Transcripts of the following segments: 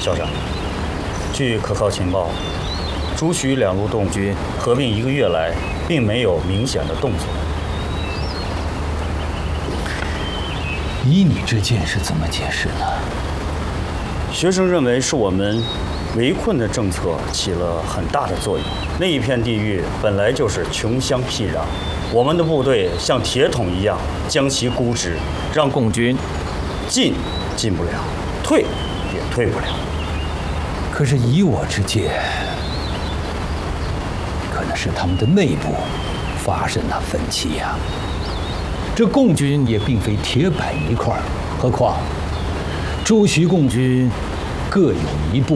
校长，据可靠情报，朱徐两路动军合并1个月来，并没有明显的动作。 以你之见是怎么解释呢？ 学生认为是我们围困的政策起了很大的作用。那一片地域本来就是穷乡僻壤，我们的部队像铁桶一样将其估值，让共军进不了，退也退不了。 可是以我之见，可能是他们的内部发生了分歧呀。这共军也并非铁板一块，何况朱徐共军各有一部，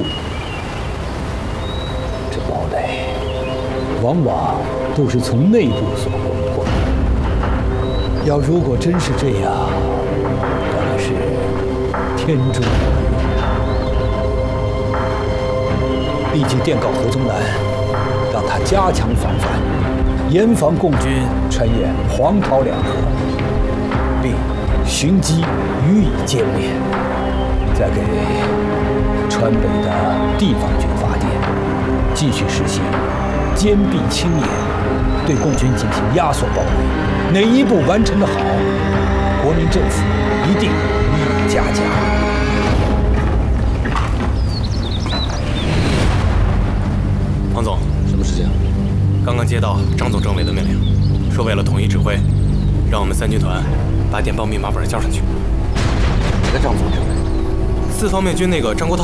这堡垒往往都是从内部所攻破。要如果真是这样，当然是天诛地灭。立即电告何宗南，让他加强防范，严防共军穿越黄桃两河，并寻机予以歼灭。再给川北的地方军发电，继续实行坚壁清野，对共军进行压缩包围。哪一步完成得好，国民政府一定予以嘉奖。 黄总， 什么事情？ 刚刚接到张总政委的命令，说为了统一指挥，让我们3军团把电报密码本交上去。 哪个张总政委？ 4方面军那个张国焘。